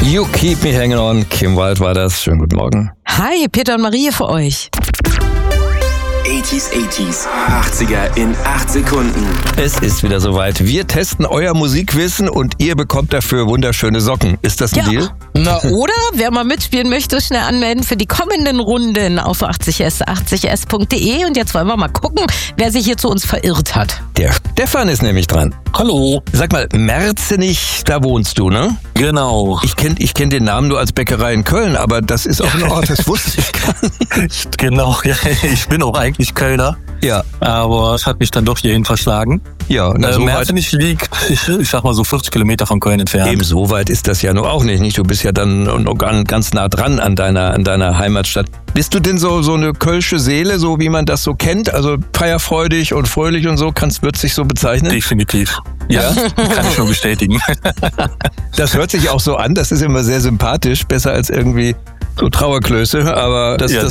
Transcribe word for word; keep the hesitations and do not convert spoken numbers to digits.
You Keep Me Hanging On. Kim Wilde war das. Schönen guten Morgen. Hi, Peter und Marie für euch. achtziger, achtziger, achtziger in acht Sekunden. Es ist wieder soweit. Wir testen euer Musikwissen und ihr bekommt dafür wunderschöne Socken. Ist das ein Ja. Deal? Na, oder? Wer mal mitspielen möchte, schnell anmelden für die kommenden Runden auf achtzig s, achtzig s punkt de. Und jetzt wollen wir mal gucken, wer sich hier zu uns verirrt hat. Der Stefan ist nämlich dran. Hallo. Sag mal, Merzenich, da wohnst du, ne? Genau. Ich kenne ich kenn den Namen nur als Bäckerei in Köln, aber das ist auch ein Ort, das wusste ich gar nicht. Genau, ja, ich bin auch eigentlich Kölner, Ja, aber es hat mich dann doch hierhin verschlagen. ja. Na, Äh, so weit, Merzenich liegt, ich, ich sag mal so vierzig Kilometer von Köln entfernt. eben so weit ist das ja nur auch nicht, nicht? Du bist ja dann noch ganz ganz nah dran an deiner, an deiner Heimatstadt. Bist du denn so, so eine kölsche Seele, so wie man das so kennt? Also feierfreudig und fröhlich und so, kannst, wird sich so bezeichnen? Definitiv. Ja, kann ich schon bestätigen. Das hört sich auch so an, das ist immer sehr sympathisch, besser als irgendwie so Trauerklöße, aber das, Ja, das